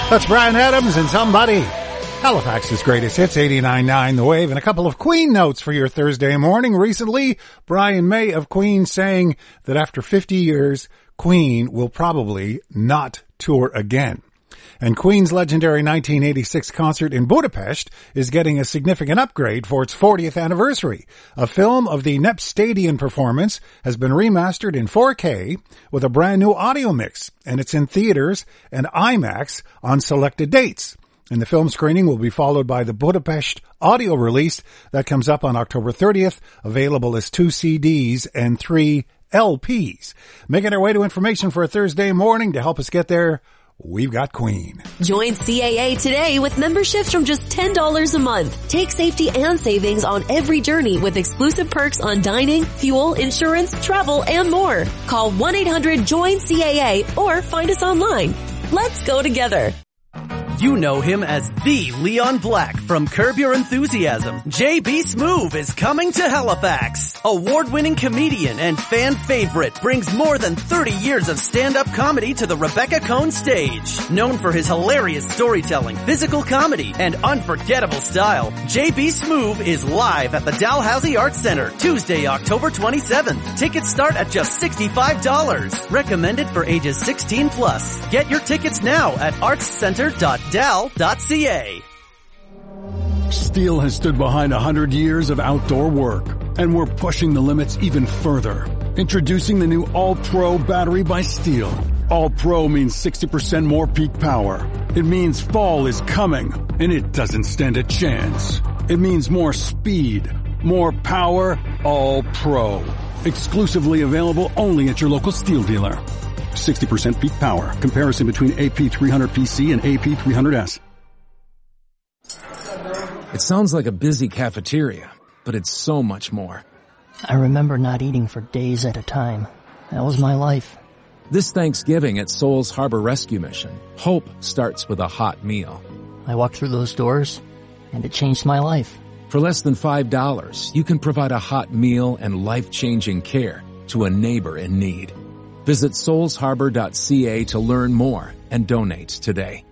That's Bryan Adams and Somebody. Halifax's greatest hits, 89.9 The Wave, and a couple of Queen notes for your Thursday morning. Recently, Brian May of Queen saying that after 50 years, Queen will probably not tour again. And Queen's legendary 1986 concert in Budapest is getting a significant upgrade for its 40th anniversary. A film of the Nepstadion performance has been remastered in 4K with a brand new audio mix, and it's in theaters and IMAX on selected dates. And the film screening will be followed by the Budapest audio release that comes up on October 30th, available as 2 CDs and 3 LPs. Making our way to information for a Thursday morning to help us get there, we've got Queen. Join CAA today with memberships from just $10 a month. Take safety and savings on every journey with exclusive perks on dining, fuel, insurance, travel, and more. Call 1-800-JOIN-CAA or find us online. Let's go together. You know him as the Leon Black from Curb Your Enthusiasm. JB Smoove is coming to Halifax. Award-winning comedian and fan favorite brings more than 30 years of stand-up comedy to the Rebecca Cohn stage. Known for his hilarious storytelling, physical comedy, and unforgettable style, JB Smoove is live at the Dalhousie Arts Center Tuesday, October 27th. Tickets start at just $65. Recommended for ages 16 plus. Get your tickets now at artscenter.dal.ca. Steel has stood behind 100 years of outdoor work, and we're pushing the limits even further. Introducing the new All-Pro battery by Steel. All-Pro means 60% more peak power. It means fall is coming, and it doesn't stand a chance. It means more speed, more power, All-Pro. Exclusively available only at your local Steel dealer. 60% peak power. Comparison between AP300PC and AP300S. It sounds like a busy cafeteria, but it's so much more. I remember not eating for days at a time. That was my life. This Thanksgiving at Souls Harbor Rescue Mission, hope starts with a hot meal. I walked through those doors, and it changed my life. For less than $5, you can provide a hot meal and life-changing care to a neighbor in need. Visit soulsharbor.ca to learn more and donate today.